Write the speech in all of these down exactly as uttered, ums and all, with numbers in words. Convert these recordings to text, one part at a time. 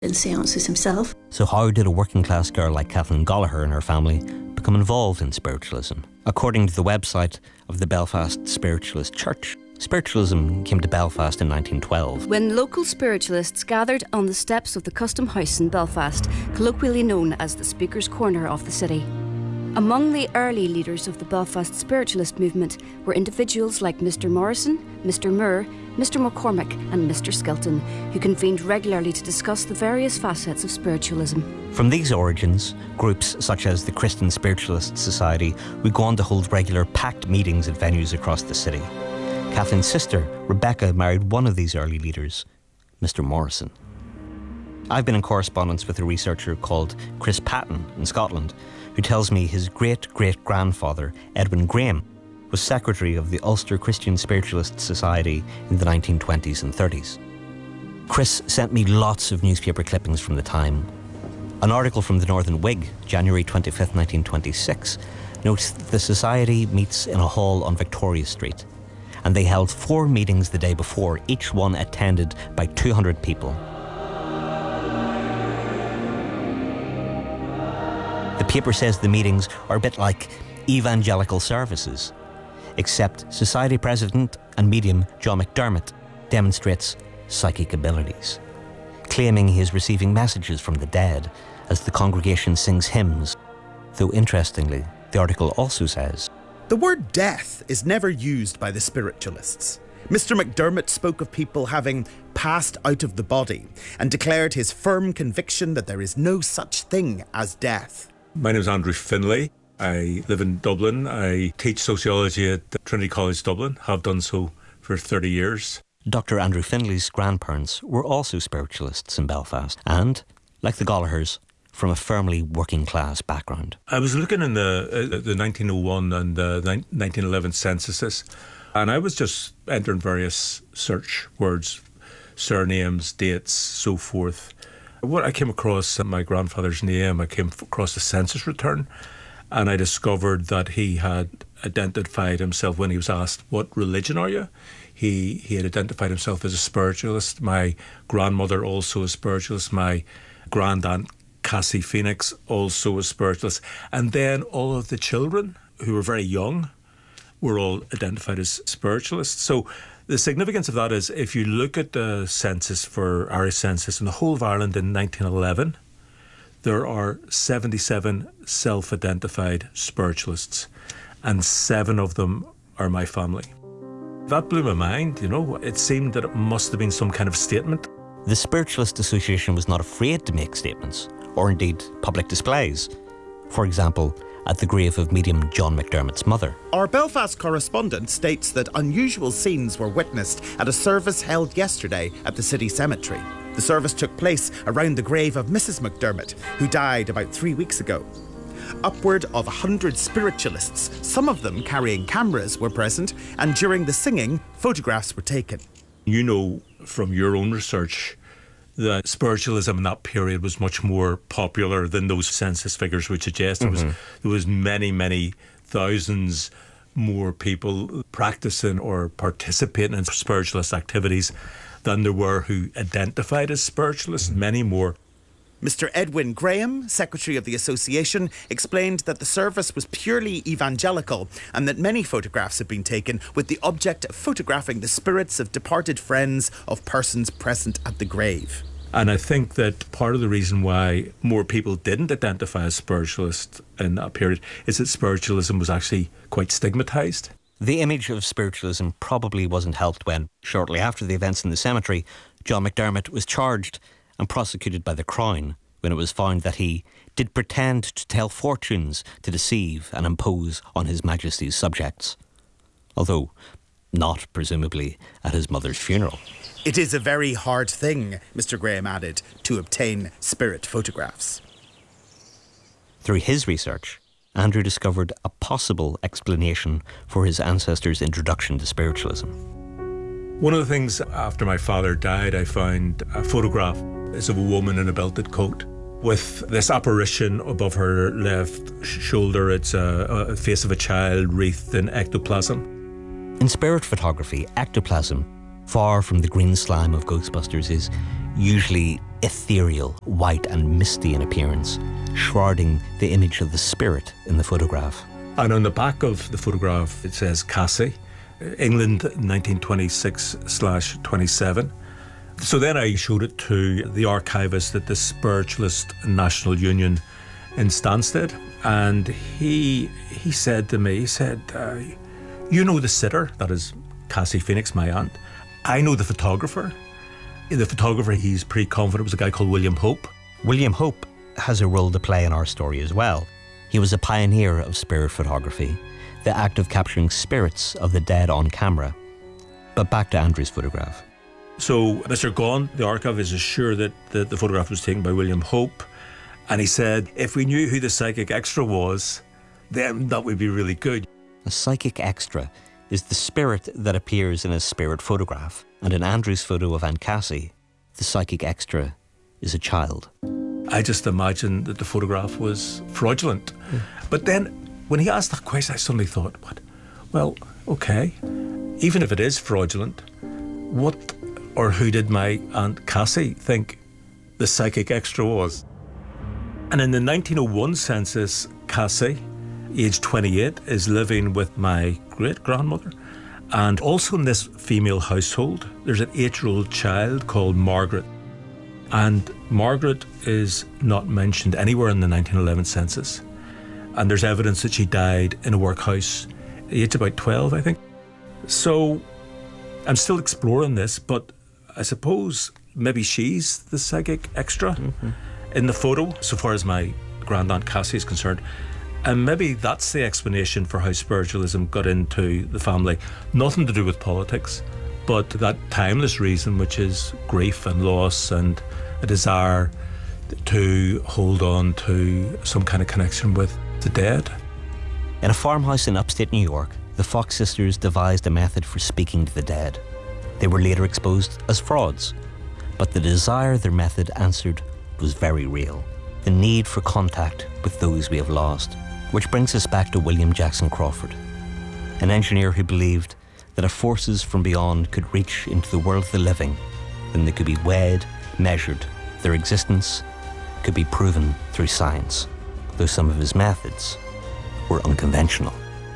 in seances himself. So how did a working class girl like Kathleen Gallagher and her family become involved in spiritualism? According to the website of the Belfast Spiritualist Church, spiritualism came to Belfast in nineteen twelve. When local spiritualists gathered on the steps of the Custom House in Belfast, colloquially known as the Speaker's Corner of the city. Among the early leaders of the Belfast spiritualist movement were individuals like Mister Morrison, Mister Moore, Mister McCormick and Mister Skelton, who convened regularly to discuss the various facets of spiritualism. From these origins, groups such as the Christian Spiritualist Society would go on to hold regular packed meetings at venues across the city. Kathleen's sister, Rebecca, married one of these early leaders, Mister Morrison. I've been in correspondence with a researcher called Chris Patton in Scotland, who tells me his great-great-grandfather, Edwin Graham, was secretary of the Ulster Christian Spiritualist Society in the nineteen twenties and thirties. Chris sent me lots of newspaper clippings from the time. An article from the Northern Whig, January twenty-fifth, nineteen twenty-six, notes that the society meets in a hall on Victoria Street, and they held four meetings the day before, each one attended by two hundred people. The paper says the meetings are a bit like evangelical services, except Society President and medium John McDermott demonstrates psychic abilities, claiming he is receiving messages from the dead as the congregation sings hymns. Though interestingly, the article also says, the word death is never used by the spiritualists. Mister McDermott spoke of people having passed out of the body and declared his firm conviction that there is no such thing as death. My name is Andrew Finlay. I live in Dublin. I teach sociology at Trinity College Dublin, have done so for thirty years. Doctor Andrew Finlay's grandparents were also spiritualists in Belfast and, like the Gallaghers, from a firmly working class background. I was looking in the uh, the nineteen oh one and the nineteen eleven censuses, and I was just entering various search words, surnames, dates, so forth. What I came across my grandfather's name, I came across the census return, and I discovered that he had identified himself when he was asked, what religion are you? He he had identified himself as a spiritualist. My grandmother also a spiritualist. My grandaunt Cassie Phoenix also a spiritualist. And then all of the children who were very young were all identified as spiritualists. So the significance of that is if you look at the census for Irish census in the whole of Ireland in nineteen eleven, there are seventy-seven self-identified spiritualists, and seven of them are my family. That blew my mind, you know. It seemed that it must have been some kind of statement. The Spiritualist Association was not afraid to make statements, or indeed public displays. For example, at the grave of medium John McDermott's mother. Our Belfast correspondent states that unusual scenes were witnessed at a service held yesterday at the city cemetery. The service took place around the grave of Missus McDermott, who died about three weeks ago. Upward of a hundred spiritualists, some of them carrying cameras, were present, and during the singing, photographs were taken. You know from your own research that spiritualism in that period was much more popular than those census figures would suggest. Mm-hmm. There was, there was many, many thousands more people practicing or participating in spiritualist activities than there were who identified as spiritualists, mm-hmm. many more. Mister Edwin Graham, secretary of the association, explained that the service was purely evangelical and that many photographs had been taken with the object of photographing the spirits of departed friends of persons present at the grave. And I think that part of the reason why more people didn't identify as spiritualists in that period is that spiritualism was actually quite stigmatised. The image of spiritualism probably wasn't helped when, shortly after the events in the cemetery, John McDermott was charged and prosecuted by the Crown when it was found that he did pretend to tell fortunes to deceive and impose on His Majesty's subjects. Although not, presumably, at his mother's funeral. It is a very hard thing, Mister Graham added, to obtain spirit photographs. Through his research, Andrew discovered a possible explanation for his ancestors' introduction to spiritualism. One of the things after my father died, I found a photograph is of a woman in a belted coat with this apparition above her left shoulder. It's a, a face of a child wreathed in ectoplasm. In spirit photography, ectoplasm, far from the green slime of Ghostbusters, is usually ethereal, white and misty in appearance, shrouding the image of the spirit in the photograph. And on the back of the photograph, it says Cassie, England nineteen twenty-six slash twenty-seven. So then I showed it to the archivist at the Spiritualist National Union in Stansted, and he he said to me, he said, uh, you know the sitter, that is Cassie Phoenix, my aunt. I know the photographer. The photographer, he's pretty confident, was a guy called William Hope. William Hope has a role to play in our story as well. He was a pioneer of spirit photography, the act of capturing spirits of the dead on camera. But back to Andrew's photograph. So Mister Gaughan, the archivist, is sure that the, the photograph was taken by William Hope. And he said, if we knew who the psychic extra was, then that would be really good. A psychic extra is the spirit that appears in a spirit photograph. And in Andrew's photo of Aunt Cassie, the psychic extra is a child. I just imagined that the photograph was fraudulent. Mm. But then, when he asked that question, I suddenly thought, what? Well, okay, even if it is fraudulent, what or who did my Aunt Cassie think the psychic extra was? And in the nineteen oh one census, Cassie, aged twenty-eight, is living with my great-grandmother. And also in this female household, there's an eight-year-old child called Margaret. And Margaret is not mentioned anywhere in the nineteen eleven census. And there's evidence that she died in a workhouse, aged about twelve, I think. So I'm still exploring this, but I suppose maybe she's the psychic extra mm-hmm. in the photo, so far as my grandaunt Cassie is concerned. And maybe that's the explanation for how spiritualism got into the family. Nothing to do with politics, but that timeless reason, which is grief and loss and a desire to hold on to some kind of connection with the dead. In a farmhouse in upstate New York, the Fox sisters devised a method for speaking to the dead. They were later exposed as frauds, but the desire their method answered was very real. The need for contact with those we have lost. Which brings us back to William Jackson Crawford, an engineer who believed that if forces from beyond could reach into the world of the living, then they could be weighed, measured, their existence could be proven through science, though some of his methods were unconventional.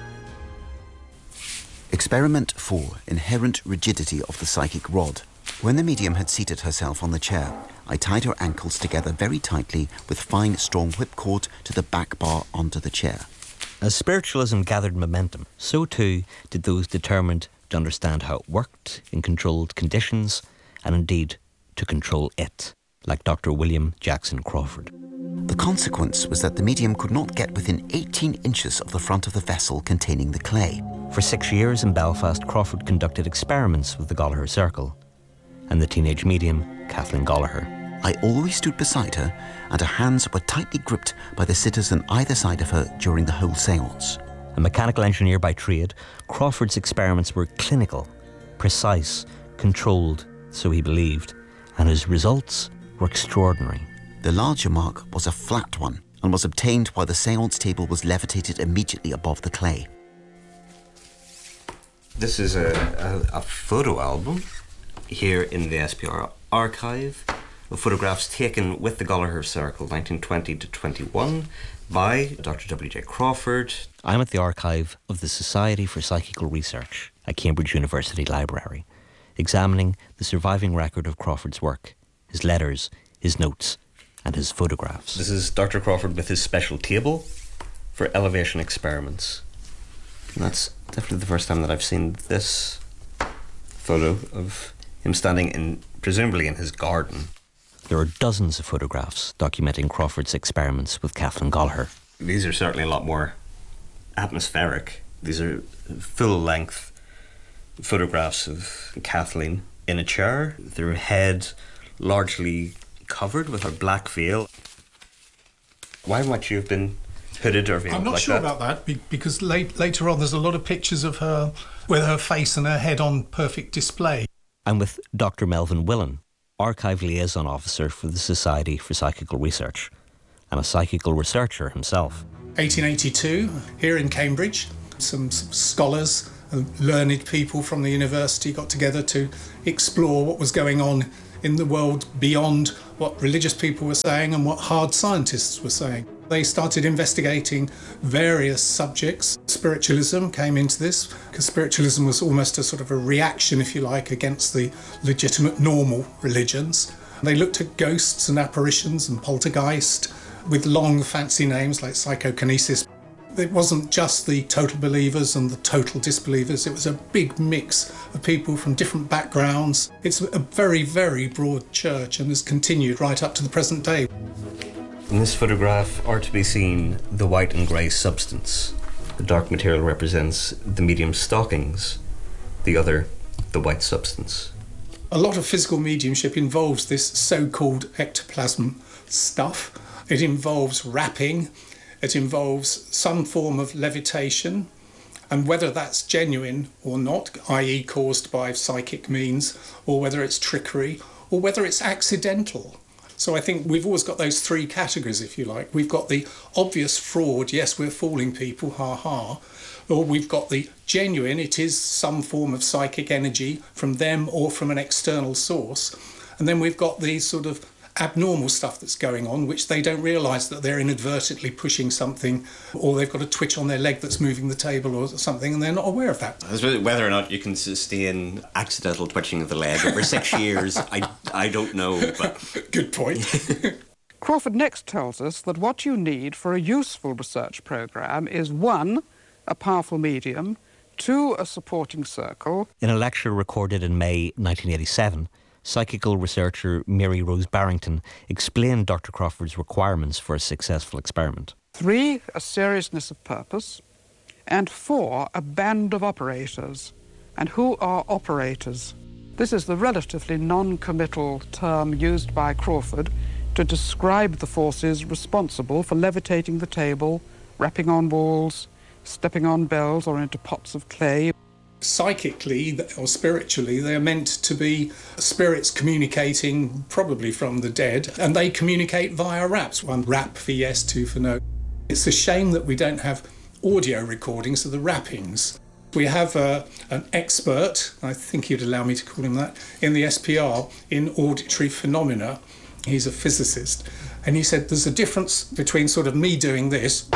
Experiment four, inherent rigidity of the psychic rod. When the medium had seated herself on the chair, I tied her ankles together very tightly with fine, strong whipcord to the back bar onto the chair. As spiritualism gathered momentum, so too did those determined to understand how it worked in controlled conditions, and indeed to control it, like Doctor William Jackson Crawford. The consequence was that the medium could not get within eighteen inches of the front of the vessel containing the clay. For six years in Belfast, Crawford conducted experiments with the Gallagher Circle and the teenage medium, Kathleen Gallagher. I always stood beside her, and her hands were tightly gripped by the sitters on either side of her during the whole séance. A mechanical engineer by trade, Crawford's experiments were clinical, precise, controlled, so he believed, and his results were extraordinary. The larger mark was a flat one and was obtained while the séance table was levitated immediately above the clay. This is a, a, a photo album here in the S P R archive of photographs taken with the Gallagher Circle, nineteen twenty to twenty-one, by Doctor W J Crawford. I'm at the archive of the Society for Psychical Research at Cambridge University Library, examining the surviving record of Crawford's work, his letters, his notes, and his photographs. This is Doctor Crawford with his special table for elevation experiments. And that's definitely the first time that I've seen this photo of him standing in, presumably in his garden. There are dozens of photographs documenting Crawford's experiments with Kathleen Gallagher. These are certainly a lot more atmospheric. These are full-length photographs of Kathleen in a chair, their head largely covered with a black veil. Why might you have been hooded or veiled I'm not like sure that? about that, be- because late, later on there's a lot of pictures of her with her face and her head on perfect display. I'm with Doctor Melvin Willan, Archive Liaison Officer for the Society for Psychical Research, and a psychical researcher himself. eighteen eighty-two, here in Cambridge, some, some scholars and learned people from the university got together to explore what was going on in the world beyond what religious people were saying and what hard scientists were saying. They started investigating various subjects. Spiritualism came into this, because spiritualism was almost a sort of a reaction, if you like, against the legitimate normal religions. They looked at ghosts and apparitions and poltergeist with long fancy names like psychokinesis. It wasn't just the total believers and the total disbelievers, it was a big mix of people from different backgrounds. It's a very, very broad church and has continued right up to the present day. In this photograph are to be seen the white and grey substance. The dark material represents the medium's stockings, the other the white substance. A lot of physical mediumship involves this so-called ectoplasm stuff. It involves wrapping, it involves some form of levitation, and whether that's genuine or not, that is caused by psychic means, or whether it's trickery, or whether it's accidental. So I think we've always got those three categories, if you like. We've got the obvious fraud, yes, we're fooling people, ha ha. Or we've got the genuine, it is some form of psychic energy from them or from an external source. And then we've got the sort of abnormal stuff that's going on, which they don't realise that they're inadvertently pushing something, or they've got a twitch on their leg that's moving the table or something, and they're not aware of that. Whether or not you can sustain accidental twitching of the leg over six years, I, I don't know. But good point. Crawford next tells us that what you need for a useful research programme is one, a powerful medium, two, a supporting circle. In a lecture recorded in May nineteen eighty-seven, psychical researcher Mary Rose Barrington explained Doctor Crawford's requirements for a successful experiment. Three, a seriousness of purpose. And four, a band of operators. And who are operators? This is the relatively non-committal term used by Crawford to describe the forces responsible for levitating the table, rapping on walls, stepping on bells or into pots of clay. Psychically or spiritually, they are meant to be spirits communicating probably from the dead, and they communicate via raps. One rap for yes, two for no. It's a shame that we don't have audio recordings of the rappings. We have uh, an expert, I think you'd allow me to call him that, in the S P R in auditory phenomena. He's a physicist, and he said there's a difference between sort of me doing this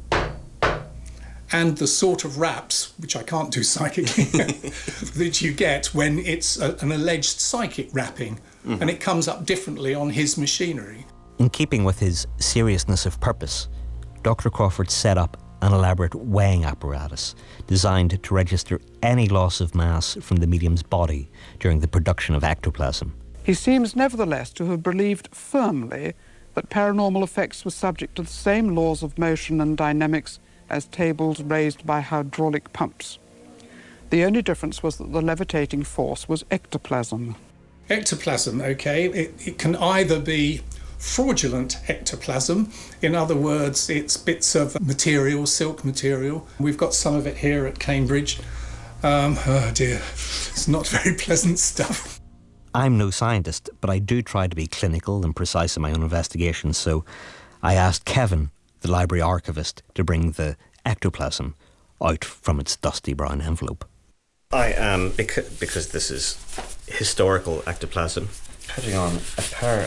and the sort of raps, which I can't do psychically, that you get when it's a, an alleged psychic rapping, mm-hmm. and it comes up differently on his machinery. In keeping with his seriousness of purpose, Doctor Crawford set up an elaborate weighing apparatus designed to register any loss of mass from the medium's body during the production of ectoplasm. He seems nevertheless to have believed firmly that paranormal effects were subject to the same laws of motion and dynamics as tables raised by hydraulic pumps. The only difference was that the levitating force was ectoplasm. Ectoplasm, OK, it, it can either be fraudulent ectoplasm, in other words, it's bits of material, silk material. We've got some of it here at Cambridge. Um, oh dear, it's not very pleasant stuff. I'm no scientist, but I do try to be clinical and precise in my own investigations, so I asked Kevin, the library archivist, to bring the ectoplasm out from its dusty brown envelope. I am, because, because this is historical ectoplasm, putting on a pair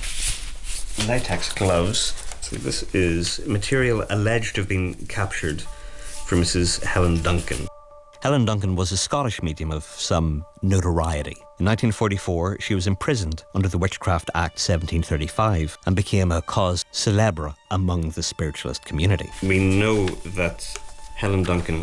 of latex gloves. So this is material alleged to have been captured from Missus Helen Duncan. Helen Duncan was a Scottish medium of some notoriety. In nineteen forty-four, she was imprisoned under the Witchcraft Act seventeen thirty-five and became a cause célèbre among the spiritualist community. We know that Helen Duncan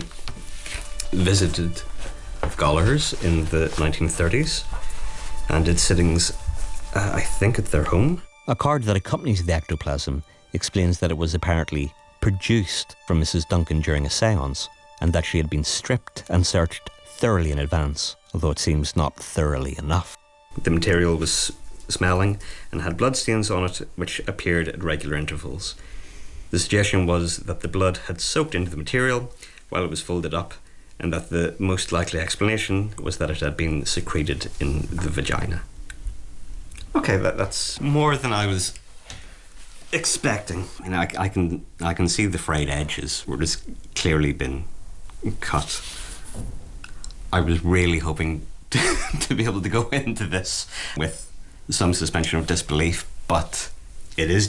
visited Gallaghers in the nineteen thirties and did sittings, uh, I think, at their home. A card that accompanies the ectoplasm explains that it was apparently produced from Missus Duncan during a séance, and that she had been stripped and searched thoroughly in advance, although it seems not thoroughly enough. The material was smelling and had bloodstains on it which appeared at regular intervals. The suggestion was that the blood had soaked into the material while it was folded up, and that the most likely explanation was that it had been secreted in the vagina. Okay, that, that's more than I was expecting. I mean, I, I can I can see the frayed edges where it's clearly been cut. I was really hoping to, to be able to go into this with some suspension of disbelief, but it is